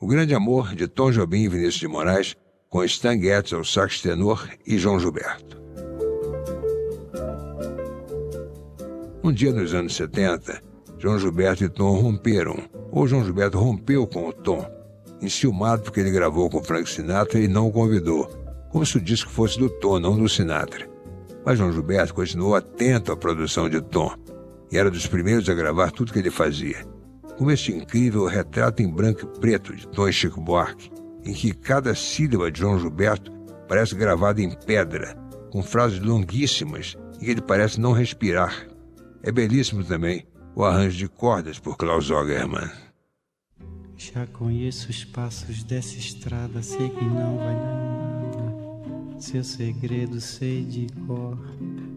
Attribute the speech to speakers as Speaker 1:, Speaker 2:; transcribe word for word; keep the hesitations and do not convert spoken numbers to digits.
Speaker 1: O Grande Amor, de Tom Jobim e Vinícius de Moraes, com Stan Getz ao sax tenor e João Gilberto. Um dia nos anos setenta, João Gilberto e Tom romperam, ou João Gilberto rompeu com o Tom, enciumado porque ele gravou com Frank Sinatra e não o convidou, como se o disco fosse do Tom, não do Sinatra. Mas João Gilberto continuou atento à produção de Tom, e era dos primeiros a gravar tudo que ele fazia, como este incrível retrato em branco e preto de Tom e Chico Buarque, em que cada sílaba de João Gilberto parece gravada em pedra, com frases longuíssimas e ele parece não respirar. É belíssimo também o arranjo de cordas por Klaus Ogerman.
Speaker 2: Já conheço os passos dessa estrada, sei que não vai dar nada. Seu segredo sei de cor.